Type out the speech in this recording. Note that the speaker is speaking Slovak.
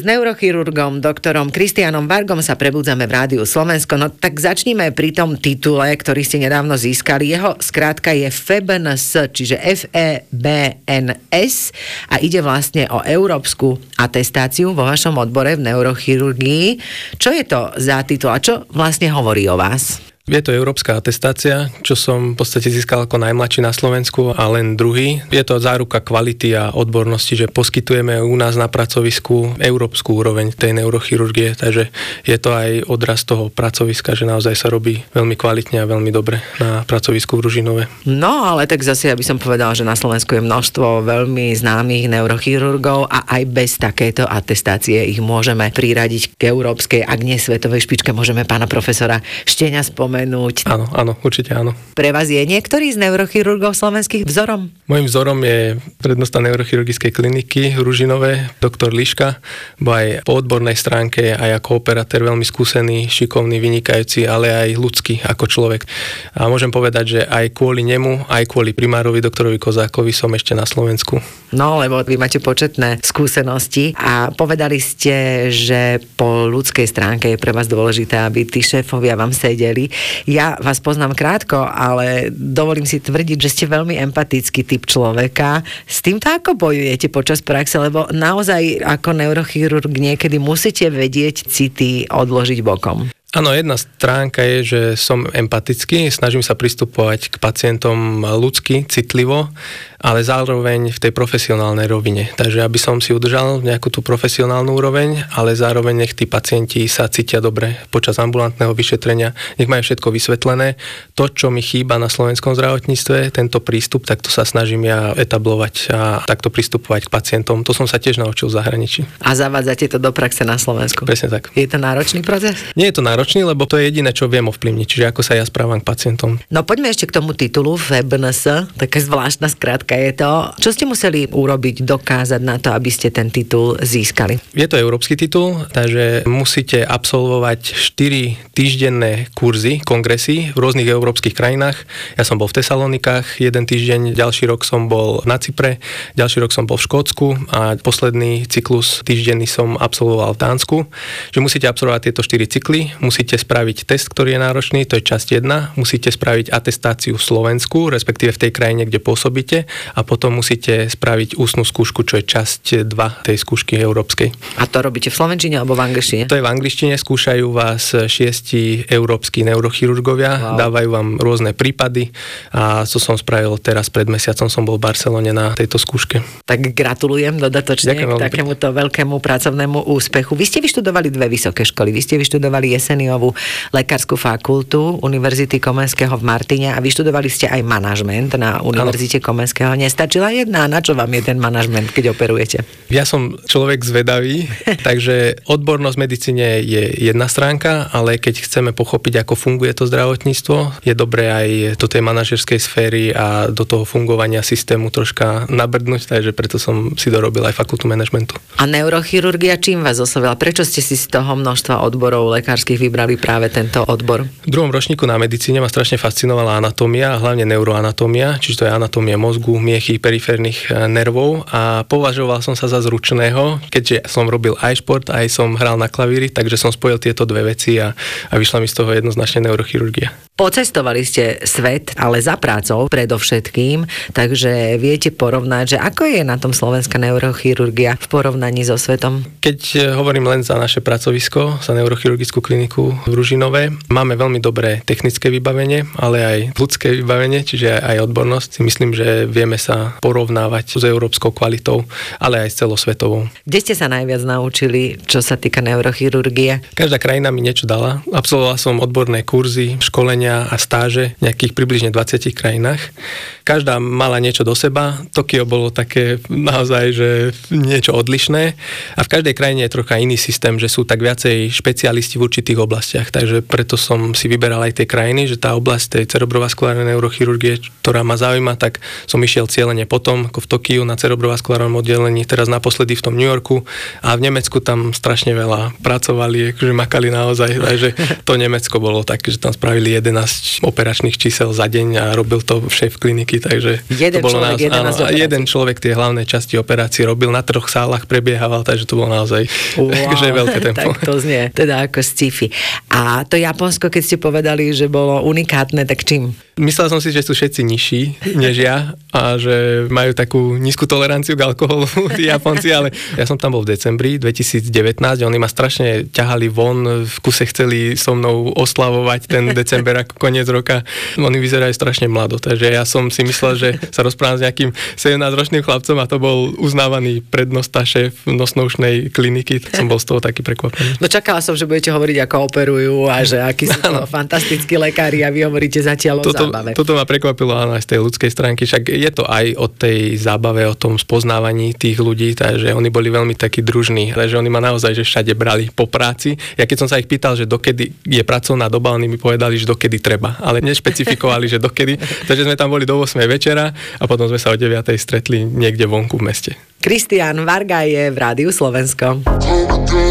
neurochirurgom doktorom Kristianom Vargom sa prebudzame v Rádiu Slovensko. No tak začníme pri tom titule, ktorý ste nedávno získali. Jeho skrátka je FEBNS, čiže FEBNS a ide vlastne o európsku atestáciu vo vašom odbore v neurochirurgii. Čo je to za titul a čo vlastne hovorí o vás? Je to európska atestácia, čo som v podstate získal ako najmladší na Slovensku a len druhý. Je to záruka kvality a odbornosti, že poskytujeme u nás na pracovisku európsku úroveň tej neurochirurgie, takže je to aj odraz toho pracoviska, že naozaj sa robí veľmi kvalitne a veľmi dobre na pracovisku v Ružinove. No, ale tak zase ja by som povedala, že na Slovensku je množstvo veľmi známych neurochirurgov a aj bez takéto atestácie ich môžeme priradiť k európskej, ak nie svetovej špičke, môžeme pána profesora Šteňa spomenúť. Áno, určite áno. Pre vás je niektorý z neurochirurgov slovenských vzorom? Môjim vzorom je prednosta neurochirurgickej kliniky v Ružinove, doktor Liška, bo aj po odbornej stránke, aj ako operatér veľmi skúsený, šikovný, vynikajúci, ale aj ľudský ako človek. A môžem povedať, že aj kvôli nemu, aj kvôli primárovi doktorovi Kozákovi som ešte na Slovensku. No, lebo vy máte početné skúsenosti a povedali ste, že po ľudskej stránke je pre vás dôležité, aby tí šéfovia vám sedeli. Ja vás poznám krátko, ale dovolím si tvrdiť, že ste veľmi empatický typ človeka. S týmto ako bojujete počas praxe, lebo naozaj ako neurochirurg niekedy musíte vedieť city odložiť bokom. Áno, jedna stránka je, že som empatický, snažím sa pristupovať k pacientom ľudsky, citlivo, ale zároveň v tej profesionálnej rovine. Takže aby som si udržal nejakú tú profesionálnu úroveň, ale zároveň nech tí pacienti sa cítia dobre počas ambulantného vyšetrenia, nech majú všetko vysvetlené. To, čo mi chýba na slovenskom zdravotníctve, tento prístup, tak to sa snažím ja etablovať a takto pristupovať k pacientom. To som sa tiež naučil v zahraničí. A zavádzate to do praxe na Slovensku? Presne tak. Je to náročný proces? Nie je to náročný, lebo to je jediné, čo viem ovplyvniť, čiže ako sa ja správam k pacientom. No poďme ešte k tomu titulu FEBNS, taká zvláštna skratka je to. Čo ste museli urobiť, dokázať na to, aby ste ten titul získali? Je to európsky titul, takže musíte absolvovať 4 týždenné kurzy, kongresy v rôznych európskych krajinách. Ja som bol v Tesalonikách 1 týždeň, ďalší rok som bol na Cypre, ďalší rok som bol v Škótsku a posledný cyklus týždenný som absolvoval v Dánsku. Že musíte absolvovať tieto 4 cykly, musíte spraviť test, ktorý je náročný, to je časť 1, musíte spraviť atestáciu v Slovensku, respektíve v tej krajine, kde pôsobíte a potom musíte spraviť ústnu skúšku, čo je časť 2 tej skúšky európskej. A to robíte v slovenčine alebo v angličtine? To je v angličtine, skúšajú vás 6 európski neurochirurgovia, dávajú vám rôzne prípady a to som spravil teraz pred mesiacom, som bol v Barcelone na tejto skúške. Tak gratulujem dodatočne k takémuto veľkému pracovnému úspechu. Vy ste vyštudovali 2 vysoké školy. Vy ste vyštudovali Jeseniovú lekárskú fakultu Univerzity Komenského v Martine a vyštudovali ste aj manažment na Univerzite Komenského. Nestačila jedna? Na čo vám je ten manažment, keď operujete? Ja som človek zvedavý, takže odbornosť v medicíne je jedna stránka, ale keď chceme pochopiť, ako funguje to zdravotníctvo, je dobré aj do tej manažerskej sféry a do toho fungovania systému troška nabrdnúť, takže preto som si dorobil aj fakultu manažmentu. A neurochirurgia čím vás oslovila? Prečo ste si z toho množstva odborov lekárskych vybrali práve tento odbor? V 2. ročníku na medicíne ma strašne fascinovala anatómia, a hlavne neuroanatómia, čiže to je anatómia mozgu, miechy, periférnych nervov a považoval som sa za zručného, keďže som robil aj šport, aj som hral na klavíri, takže som spojil tieto 2 veci a vyšla mi z toho jednoznačne neurochirurgia. Pocestovali ste svet, ale za prácou predovšetkým, takže viete porovnať, že ako je na tom slovenská neurochirurgia v porovnaní so svetom? Keď hovorím len za naše pracovisko, za neurochirurgickú kliniku v Ružinove, máme veľmi dobré technické vybavenie, ale aj ľudské vybavenie, čiže aj odbornosť. Si myslím, že vieme sa porovnávať s európskou kvalitou, ale aj s celosvetovou. Kde ste sa najviac naučili, čo sa týka neurochirurgie? Každá krajina mi niečo dala. Absolvoval som odborné kurzy, školenia a stáže v nejakých približne 20 krajinách. Každá mala niečo do seba. Tokio bolo také naozaj, že niečo odlišné a v každej krajine je trocha iný systém, že sú tak viacej špecialisti v určitých oblastiach. Takže preto som si vyberal aj tie krajiny, že tá oblasť tej cerebrovaskulárnej neurochirurgie, ktorá ma zaujíma, tak som išiel išiel cieľene potom, ako v Tokiu na cerebrovaskulárnom oddelení, teraz naposledy v tom New Yorku a v Nemecku tam strašne veľa pracovali, akože makali naozaj, takže to Nemecko bolo tak, že tam spravili 11 operačných čísel za deň a robil to šéf kliniky, takže jeden to bolo človek, naozaj, jeden človek tie hlavné časti operácií robil, na 3 sálach prebiehával, takže to bolo naozaj že veľké tempo. Tak to znie, teda ako sci-fi. A to Japonsko, keď ste povedali, že bolo unikátne, tak čím? Myslel som si, že sú všetci nižší než ja a že majú takú nízku toleranciu k alkoholu tí Japonci, ale ja som tam bol v decembri 2019 a oni ma strašne ťahali von, v kuse chceli so mnou oslavovať ten december ako koniec roka. Oni vyzerajú strašne mlado, takže ja som si myslel, že sa rozprávam s nejakým 17-ročným chlapcom a to bol uznávaný prednosta šéf nosnoušnej kliniky, tak som bol z toho taký prekvapený. No čakala som, že budete hovoriť, ako operujú a že akí sú to fantastickí lekári a vy hovoríte zatiaľ o zábave. Toto ma prekvapilo aj z tej ľudskej stránky, však je to aj o tej zábave, o tom spoznávaní tých ľudí, takže oni boli veľmi takí družní, takže oni ma naozaj že všade brali po práci. Ja keď som sa ich pýtal, že dokedy je pracovná doba, oni mi povedali, že dokedy treba, ale nešpecifikovali, že dokedy, takže sme tam boli do 8 večera a potom sme sa o 9 stretli niekde vonku v meste. Kristián Varga je v Rádiu Slovensko.